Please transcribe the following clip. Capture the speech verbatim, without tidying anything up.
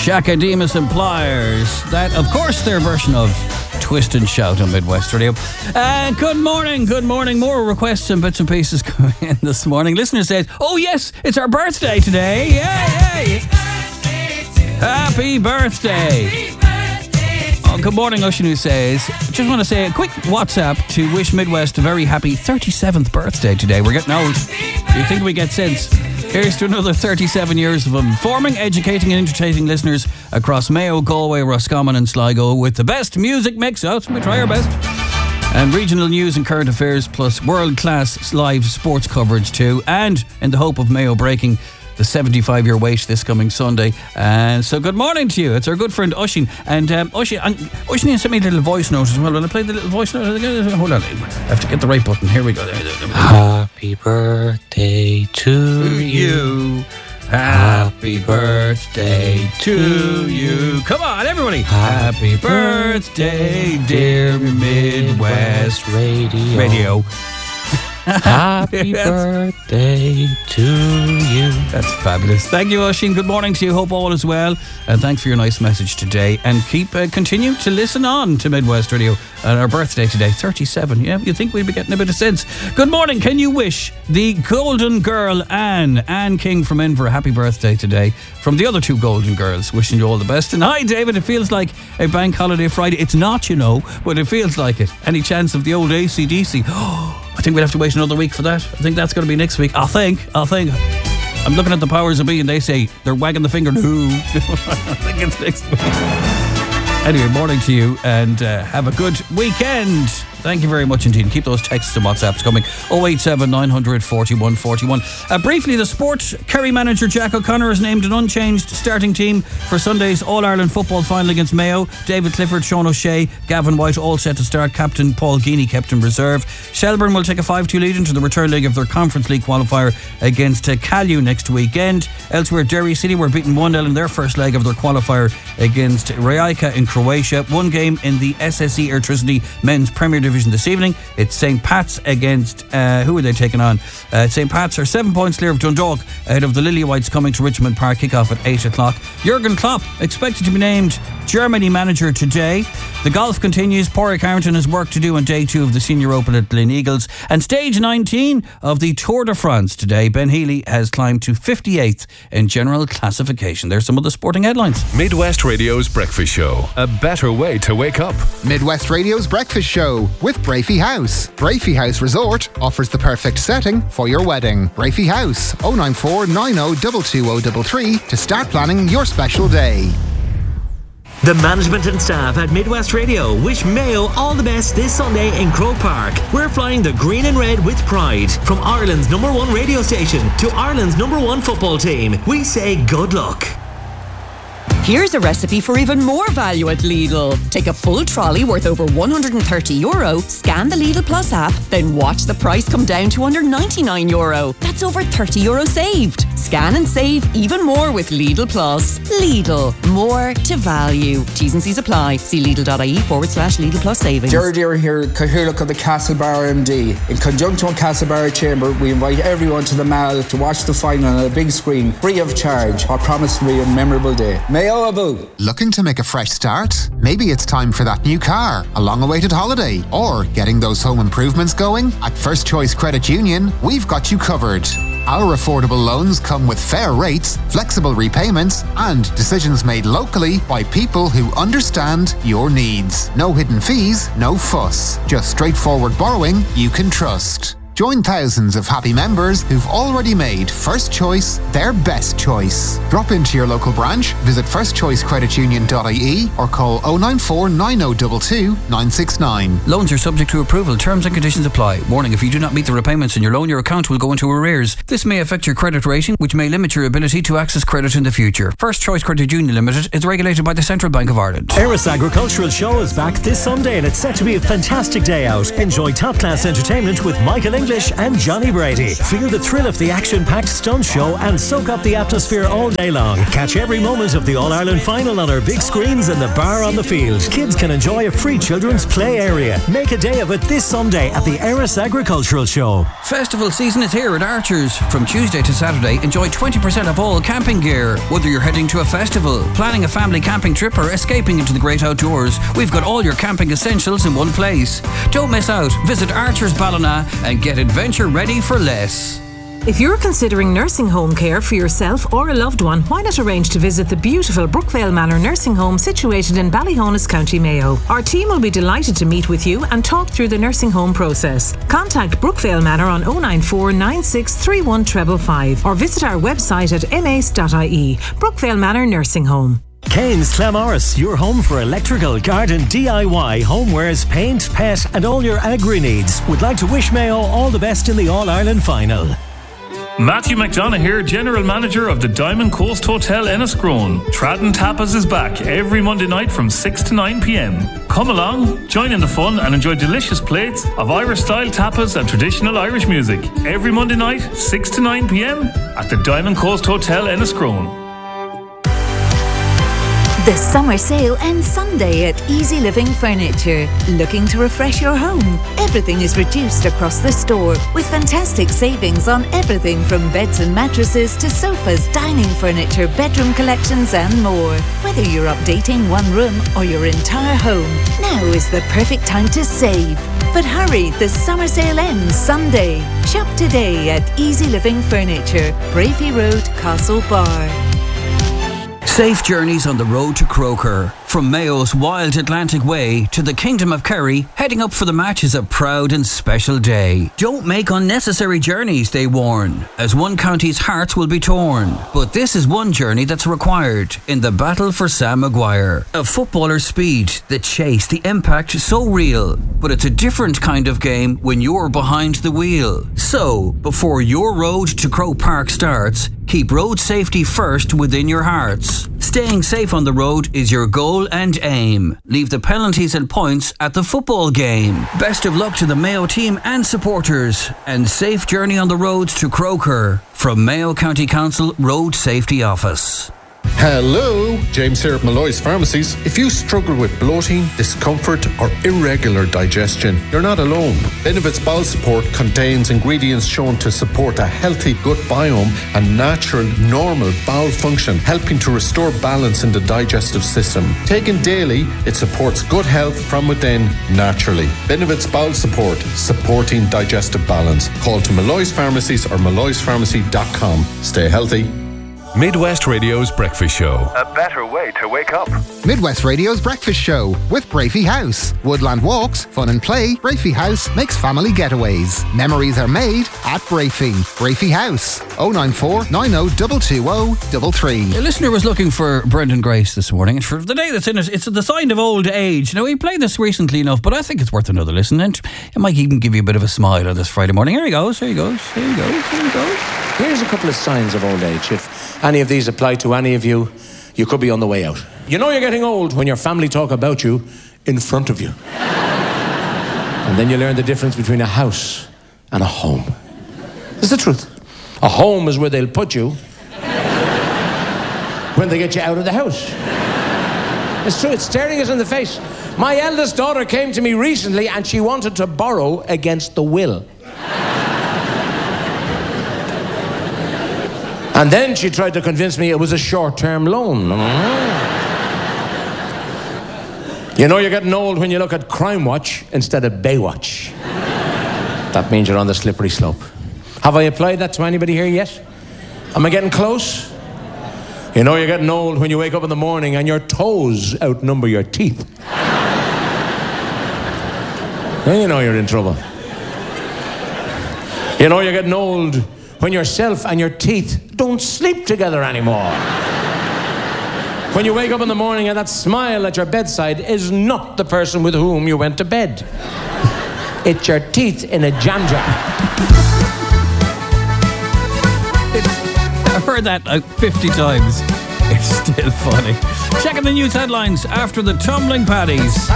Shaka Demus and Pliers. That, of course, their version of Twist and Shout on Midwest Radio. Uh, good morning, good morning. More requests and bits and pieces coming in this morning. Listener says, oh yes, it's our birthday today. Yay! Happy birthday. Oh, good morning, Ushin, who says, just want to say a quick WhatsApp to wish Midwest a very happy thirty-seventh birthday today. We're getting old. You think we get sense? Here's to another thirty-seven years of informing, educating and entertaining listeners across Mayo, Galway, Roscommon and Sligo with the best music mix. Oh, we try our best. And regional news and current affairs plus world-class live sports coverage too. And in the hope of Mayo breaking the seventy-five-year wait this coming Sunday. And so good morning to you. It's our good friend Ushin. And um, Ushin, and Ushin sent me a little voice note as well. When I played the little voice note, hold on, I have to get the right button. Here we go. Happy birthday to you. Happy birthday to you. Come on, everybody. Happy birthday, dear Midwest Radio. Radio. Happy yes. birthday to you. That's fabulous. Thank you, Oshin. Good morning to you. Hope all is well. And thanks for your nice message today. And keep uh, continue to listen on to Midwest Radio on our birthday today, thirty-seven. Yeah, you'd think we'd be getting a bit of sense. Good morning. Can you wish the golden girl Anne, Anne King from Inver, a happy birthday today from the other two golden girls? Wishing you all the best. And hi, David. It feels like a bank holiday Friday. It's not, you know, but it feels like it. Any chance of the old A C D C? Oh, I think we'll have to wait another week for that. I think that's going to be next week. I think. I think. I'm looking at the powers of be and they say they're wagging the finger. No. I think it's next week. Anyway, morning to you and uh, have a good weekend. Thank you very much indeed. Keep those texts and WhatsApps coming. oh eight seven, nine hundred, forty-one forty-one. Uh, briefly, the sport Kerry manager Jack O'Connor has named an unchanged starting team for Sunday's All-Ireland football final against Mayo. David Clifford, Sean O'Shea, Gavin White all set to start. Captain Paul Geaney kept in reserve. Shelburne will take a five two lead into the return leg of their Conference League qualifier against uh, Callew next weekend. Elsewhere, Derry City were beaten one nil in their first leg of their qualifier against Rijeka in Croatia. One game in the S S E Airtricity Men's Premier Division this evening. It's Saint Pat's against uh, who are they taking on? Uh, Saint Pat's are seven points clear of Dundalk ahead of the Lilywhites coming to Richmond Park. Kick-off at eight o'clock. Jurgen Klopp expected to be named Germany manager today. The golf continues. Pádraig Harrington has work to do on day two of the Senior Open at Glen Eagles. And stage nineteen of the Tour de France today. Ben Healy has climbed to fifty-eighth in general classification. There's some of the sporting headlines. Midwest Radio's Breakfast Show. A better way to wake up. Midwest Radio's Breakfast Show with Brafey House. Brafey House Resort offers the perfect setting for your wedding. Brafey House, oh nine four nine oh two two oh three three to start planning your special day. The management and staff at Midwest Radio wish Mayo all the best this Sunday in Croke Park. We're flying the green and red with pride. From Ireland's number one radio station to Ireland's number one football team, we say good luck. Here's a recipe for even more value at Lidl. Take a full trolley worth over one hundred thirty euro, scan the Lidl Plus app, then watch the price come down to under ninety-nine euro. That's over thirty euro saved. Scan and save even more with Lidl Plus. Lidl, more to value. T's and C's apply. See Lidl.ie forward slash Lidl Plus savings. Jared Deere here, Cathaoirleach of the Castlebar M D. In conjunction with Castlebar Chamber, we invite everyone to the Mall to watch the final on a big screen, free of charge. I promise to be a memorable day. Mayo Abu. Looking to make a fresh start? Maybe it's time for that new car, a long-awaited holiday, or getting those home improvements going? At First Choice Credit Union, we've got you covered. Our affordable loans come with fair rates, flexible repayments, and decisions made locally by people who understand your needs. No hidden fees, no fuss. Just straightforward borrowing you can trust. Join thousands of happy members who've already made First Choice their best choice. Drop into your local branch, visit first choice credit union dot I E or call oh nine four nine oh two two nine six nine. Loans are subject to approval. Terms and conditions apply. Warning, if you do not meet the repayments in your loan, your account will go into arrears. This may affect your credit rating, which may limit your ability to access credit in the future. First Choice Credit Union Limited is regulated by the Central Bank of Ireland. Eris Agricultural Show is back this Sunday and it's set to be a fantastic day out. Enjoy top-class entertainment with Michael English and Johnny Brady. Feel the thrill of the action-packed stunt show and soak up the atmosphere all day long. Catch every moment of the All-Ireland final on our big screens in the bar on the field. Kids can enjoy a free children's play area. Make a day of it this Sunday at the Eris Agricultural Show. Festival season is here at Archer's. From Tuesday to Saturday, enjoy twenty percent off all camping gear. Whether you're heading to a festival, planning a family camping trip, or escaping into the great outdoors, we've got all your camping essentials in one place. Don't miss out. Visit Archer's Ballina and get adventure ready for less. If you're considering nursing home care for yourself or a loved one, why not arrange to visit the beautiful Brookvale Manor Nursing Home situated in Ballyhonus, County Mayo. Our team will be delighted to meet with you and talk through the nursing home process. Contact Brookvale Manor on oh nine four nine six three one five five five or visit our website at m a c e dot i e. Brookvale Manor Nursing Home. Kane's Clamorris, your home for electrical, garden, D I Y, homewares, paint, pet and all your agri needs. Would like to wish Mayo all the best in the All-Ireland final. Matthew McDonough here, General Manager of the Diamond Coast Hotel Enniscrone. Tradden Tapas is back every Monday night from six to nine p.m. Come along, join in the fun and enjoy delicious plates of Irish-style tapas and traditional Irish music. Every Monday night, six to nine p.m. at the Diamond Coast Hotel Enniscrone. The summer sale ends Sunday at Easy Living Furniture. Looking to refresh your home? Everything is reduced across the store with fantastic savings on everything from beds and mattresses to sofas, dining furniture, bedroom collections and more. Whether you're updating one room or your entire home, now is the perfect time to save. But hurry, the summer sale ends Sunday. Shop today at Easy Living Furniture, Brafey Road, Castle Bar. Safe journeys on the road to Croker. From Mayo's wild Atlantic Way to the Kingdom of Kerry, heading up for the match is a proud and special day. Don't make unnecessary journeys, they warn, as one county's hearts will be torn. But this is one journey that's required in the battle for Sam Maguire. A footballer's speed, the chase, the impact, so real. But it's a different kind of game when you're behind the wheel. So, before your road to Croke Park starts, keep road safety first within your hearts. Staying safe on the road is your goal and aim. Leave the penalties and points at the football game. Best of luck to the Mayo team and supporters, and safe journey on the roads to Croker from Mayo County Council Road Safety Office. Hello, James here at Malloy's Pharmacies. If you struggle with bloating, discomfort or irregular digestion, you're not alone. Benevit's Bowel Support contains ingredients shown to support a healthy gut biome and natural, normal bowel function, helping to restore balance in the digestive system. Taken daily, it supports gut health from within naturally. Benevit's Bowel Support, supporting digestive balance. Call to Malloy's Pharmacies or malloys pharmacy dot com. Stay healthy. Midwest Radio's Breakfast Show. A better way to wake up. Midwest Radio's Breakfast Show with Brafey House. Woodland walks, fun and play. Brafey House makes family getaways. Memories are made at Brafey. Brafey House. oh nine four nine oh two two oh three three. A listener was looking for Brendan Grace this morning, and for the day that's in it, it's the sign of old age. Now, we played this recently enough, but I think it's worth another listen, and it might even give you a bit of a smile on this Friday morning. Here he goes, here he goes, here he goes, here he goes. Here's a couple of signs of old age. If any of these apply to any of you, you could be on the way out. You know you're getting old when your family talk about you in front of you. And then you learn the difference between a house and a home. It's the truth. A home is where they'll put you when they get you out of the house. It's true, it's staring us in the face. My eldest daughter came to me recently and she wanted to borrow against the will. And then she tried to convince me it was a short-term loan. You know you're getting old when you look at Crime Watch instead of Baywatch. That means you're on the slippery slope. Have I applied that to anybody here yet? Am I getting close? You know you're getting old when you wake up in the morning and your toes outnumber your teeth. Then you know you're in trouble. You know you're getting old when yourself and your teeth don't sleep together anymore. When you wake up in the morning and that smile at your bedside is not the person with whom you went to bed. It's your teeth in a jam jar. I've heard that like fifty times. It's still funny. Checking the news headlines after the tumbling paddies.